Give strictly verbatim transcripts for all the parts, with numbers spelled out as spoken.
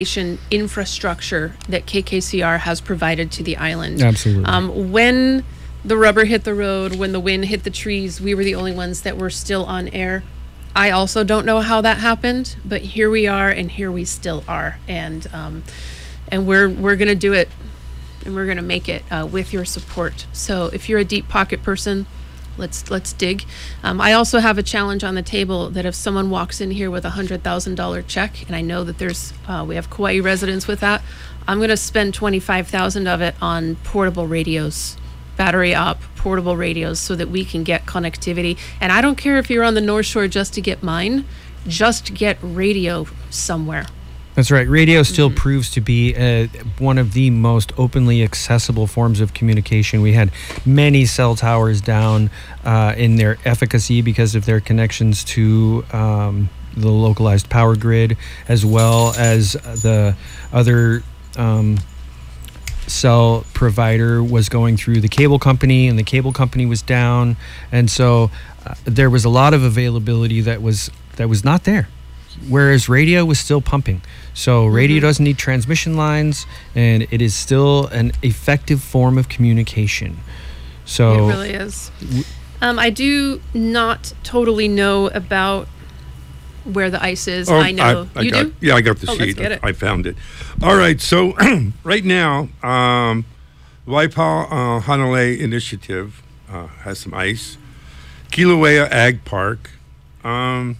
infrastructure that K K C R has provided to the island. Absolutely. Um, when the rubber hit the road, when the wind hit the trees, we were the only ones that were still on air. I also don't know how that happened, but here we are, and here we still are, and um, and we're we're gonna do it, and we're gonna make it uh, with your support. So if you're a deep pocket person, let's let's dig. Um, I also have a challenge on the table that if someone walks in here with a hundred thousand dollar check, and I know that there's uh, we have Kauai residents with that, I'm gonna spend twenty five thousand of it on portable radios. Battery up portable radios so that we can get connectivity. And I don't care if you're on the North Shore just to get mine, just get radio somewhere. That's right. Radio still mm-hmm. proves to be uh, one of the most openly accessible forms of communication. We had many cell towers down uh, in their efficacy because of their connections to um, the localized power grid, as well as the other um, cell provider was going through the cable company, and the cable company was down, and so uh, there was a lot of availability that was that was not there, whereas radio was still pumping. So radio mm-hmm. doesn't need transmission lines, and it is still an effective form of communication. So it really is. um, I do not totally know about where the ice is. Oh, I know. I, I you got, do? Yeah, I got the oh, sheet. Let's get it. I found it. All right, so right now, um, Waipahu uh, Hanalei Initiative uh, has some ice. Kilauea Ag Park. Um,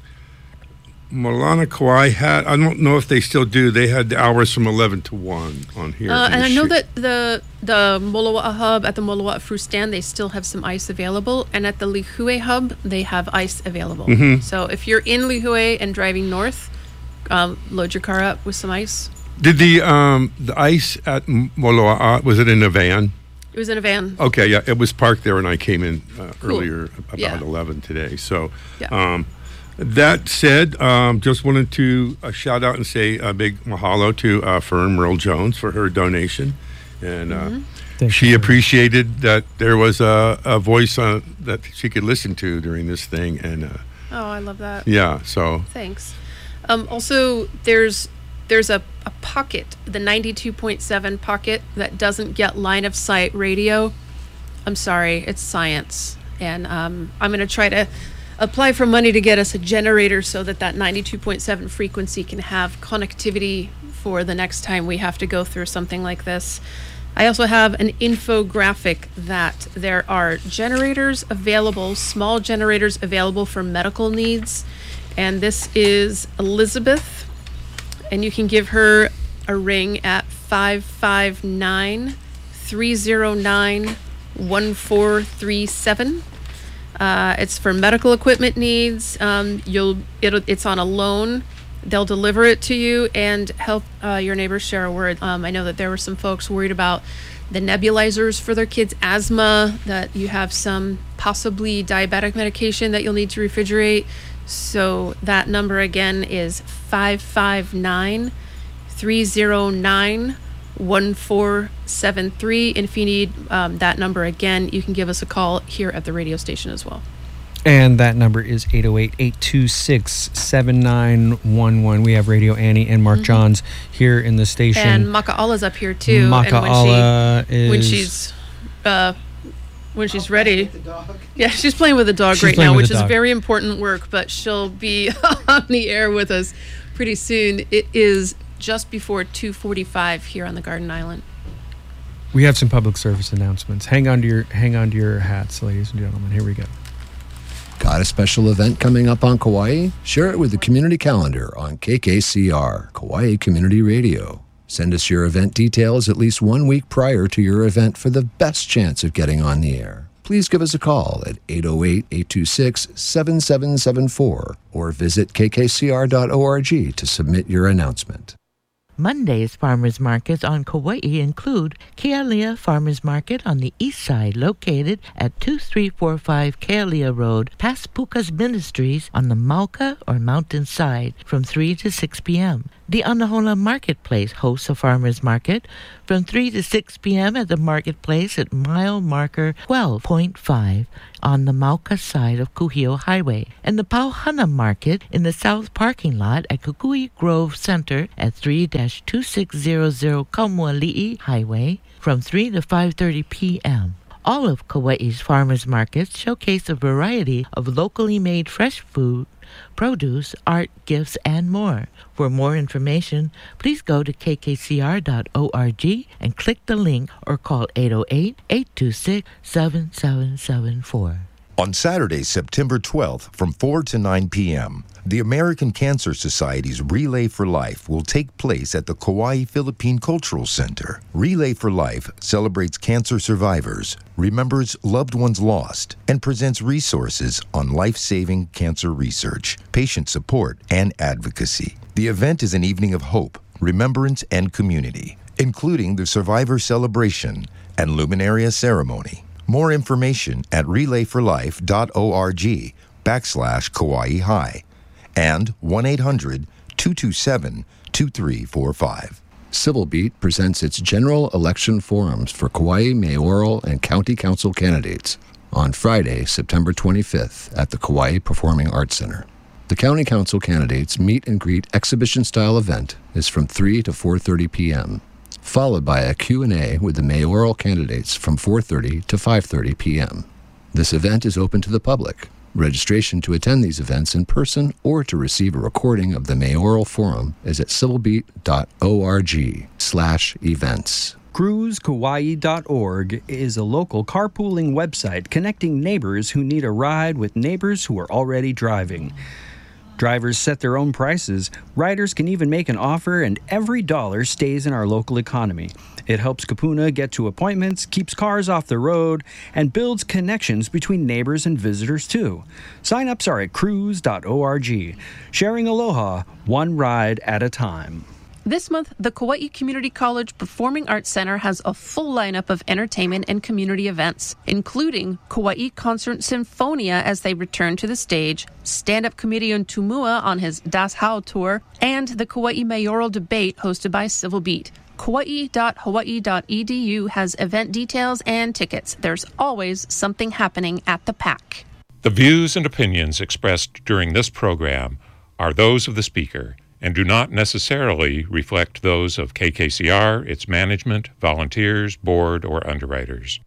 Molana Kauai had, I don't know if they still do, they had the hours from eleven to one on here. Uh, and I know sheet. that the the Moloa'a hub at the Moloa'a Fruit Stand, they still have some ice available. And at the Lihue hub, they have ice available. Mm-hmm. So if you're in Lihue and driving north, um, load your car up with some ice. Did the um, the ice at Moloa'a, was it in a van? It was in a van. Okay, yeah, it was parked there when I came in uh, Cool. earlier, about Yeah. eleven today. So, Yeah. um, that said, um, just wanted to uh, shout out and say a big mahalo to uh, Fern Merle Jones for her donation. And uh, Mm-hmm. she appreciated that there was a, a voice uh, that she could listen to during this thing. And uh, Oh, I love that. yeah, so. Thanks. Um, also, there's there's a, a pocket, the ninety-two point seven pocket that doesn't get line of sight radio. I'm sorry, it's science. And um, I'm going to try to apply for money to get us a generator so that that ninety-two point seven frequency can have connectivity for the next time we have to go through something like this. I also have an infographic that there are generators available, small generators available for medical needs. And this is Elizabeth. And you can give her a ring at five five nine, three zero nine, one four three seven. Uh, it's for medical equipment needs. Um, you'll it'll, it's on a loan. They'll deliver it to you and help uh, your neighbors share a word. Um, I know that there were some folks worried about the nebulizers for their kids' asthma, that you have some possibly diabetic medication that you'll need to refrigerate. So that number again is five five nine, three zero nine, one four seven three. And if you need um, that number again, you can give us a call here at the radio station as well. And that number is eight oh eight, eight two six, seven nine one one. We have Radio Annie and Mark mm-hmm. Johns here in the station. And Maka'ala's up here too. Maka'ala and when she, is... When she's, uh, when she's ready. Yeah, she's playing with the dog she's right now, which is dog. very important work, but she'll be on the air with us pretty soon. It is just before two forty-five here on the Garden Island. We have some public service announcements. Hang on to your hang on to your hats, ladies and gentlemen. Here we go. Got a special event coming up on Kauai? Share it with the community calendar on K K C R, Kauai Community Radio. Send us your event details at least one week prior to your event for the best chance of getting on the air. Please give us a call at eight oh eight, eight two six, seven seven seven four or visit k k c r dot org to submit your announcement. Monday's farmers markets on Kauai include Kealia Farmers Market on the east side, located at two three four five Kealia Road, past Puka's Ministries on the Mauka or mountain side from three to six p.m. The Anahola Marketplace hosts a farmers market from three to six p.m. at the marketplace at mile marker twelve point five on the Mauka side of Kuhio Highway, and the Pauhana Market in the south parking lot at Kukui Grove Center at three two six zero zero Kaumuali'i Highway from three to five thirty p.m. All of Kauai's farmers markets showcase a variety of locally made fresh food, produce, art, gifts, and more. For more information, please go to k k c r dot org and click the link or call eight oh eight, eight two six, seven seven seven four. On Saturday, September twelfth, from four to nine p.m., the American Cancer Society's Relay for Life will take place at the Kauai Philippine Cultural Center. Relay for Life celebrates cancer survivors, remembers loved ones lost, and presents resources on life-saving cancer research, patient support, and advocacy. The event is an evening of hope, remembrance, and community, including the Survivor Celebration and Luminaria Ceremony. More information at relay for life dot org backslash Kauai High and one eight hundred, two two seven, two three four five. Civil Beat presents its general election forums for Kauai mayoral and county council candidates on Friday, September twenty-fifth at the Kauai Performing Arts Center. The county council candidates meet and greet exhibition-style event is from three to four thirty p.m., followed by a Q and A with the mayoral candidates from four thirty to five thirty p.m. This event is open to the public. Registration to attend these events in person or to receive a recording of the mayoral forum is at civilbeat dot org slash events. cruise kauai dot org is a local carpooling website connecting neighbors who need a ride with neighbors who are already driving. Drivers set their own prices, riders can even make an offer, and every dollar stays in our local economy. It helps Kupuna get to appointments, keeps cars off the road, and builds connections between neighbors and visitors too. Sign-ups are at cruise dot org. Sharing aloha, one ride at a time. This month, the Kauai Community College Performing Arts Center has a full lineup of entertainment and community events, including Kauai Concert Sinfonia as they return to the stage, stand-up comedian Tumua on his Das Hau tour, and the Kauai Mayoral Debate hosted by Civil Beat. Kauai dot hawaii dot e d u has event details and tickets. There's always something happening at the P A C. The views and opinions expressed during this program are those of the speaker and do not necessarily reflect those of K K C R, its management, volunteers, board, or underwriters.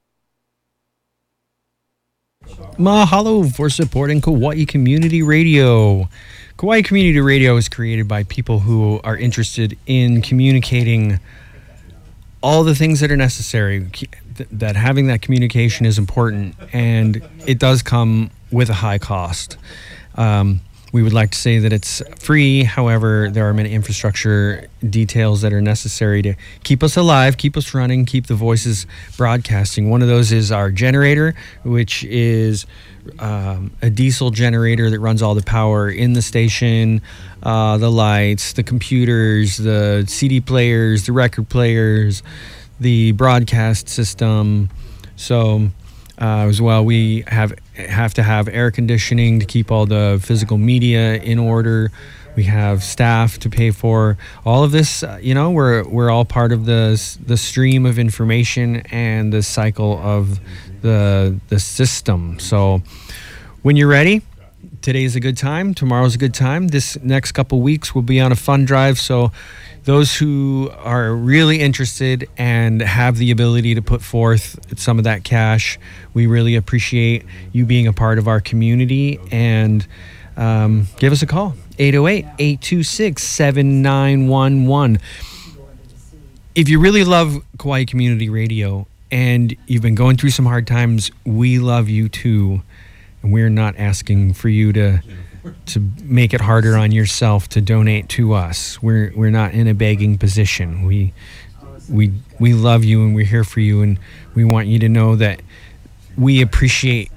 Mahalo for supporting Kauai Community Radio. Kauai Community Radio is created by people who are interested in communicating all the things that are necessary, that having that communication is important, and it does come with a high cost. Um, We would like to say that it's free. However, there are many infrastructure details that are necessary to keep us alive, keep us running, keep the voices broadcasting. One of those is our generator, which is um, a diesel generator that runs all the power in the station, uh, the lights, the computers, the C D players, the record players, the broadcast system. So Uh, as well, we have have to have air conditioning to keep all the physical media in order. We have staff to pay for. All of this, uh, you know, we're we're all part of the the stream of information and the cycle of the the system. So, when you're ready, today's a good time. Tomorrow's a good time. This next couple weeks we'll be on a fun drive. So, those who are really interested and have the ability to put forth some of that cash, we really appreciate you being a part of our community, and um, give us a call, eight oh eight, eight two six, seven nine one one. If you really love Kauai Community Radio and you've been going through some hard times, we love you too, and we're not asking for you to to make it harder on yourself to donate to us. We're we're not in a begging position. We we we love you and we're here for you, and we want you to know that we appreciate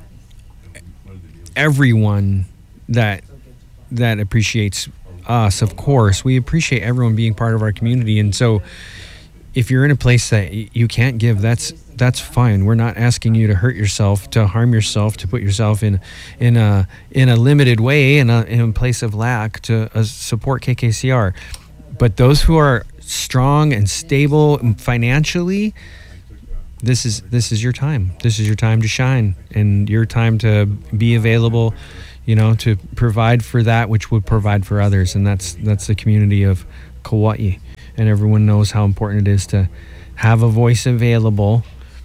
everyone that that appreciates us. Of course, we appreciate everyone being part of our community, and so if you're in a place that you can't give, that's that's fine. We're not asking you to hurt yourself, to harm yourself, to put yourself in in a in a limited way, in a in a place of lack to uh, support K K C R. But those who are strong and stable financially, this is this is your time. This is your time to shine, and your time to be available, you know, to provide for that which would provide for others, and that's that's the community of Kauai. And everyone knows how important it is to have a voice available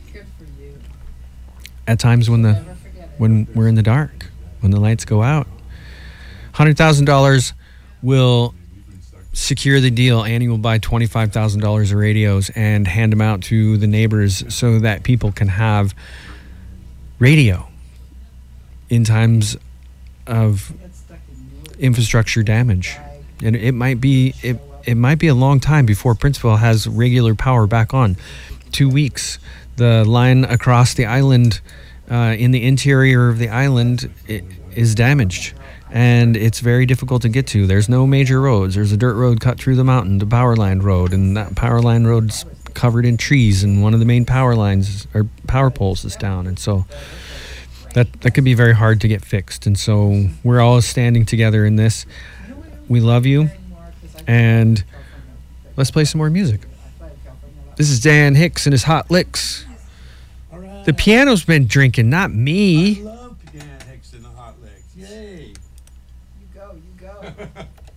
at times when the when we're in the dark, when the lights go out. one hundred thousand dollars will secure the deal. Annie will buy twenty-five thousand dollars of radios and hand them out to the neighbors so that people can have radio in times of infrastructure damage. And it might be it, it might be a long time before Princeville has regular power back on. Two weeks. The line across the island, uh, in the interior of the island, it is damaged. And it's very difficult to get to. There's no major roads. There's a dirt road cut through the mountain, the power line road, and that power line road's covered in trees, and one of the main power lines or power poles is down. And so that that could be very hard to get fixed. And so we're all standing together in this. We love you, and let's play some more music. This is Dan Hicks and his Hot Licks. The piano's been drinking, not me. I love Dan Hicks and the Hot Licks. Yay. You go, you go.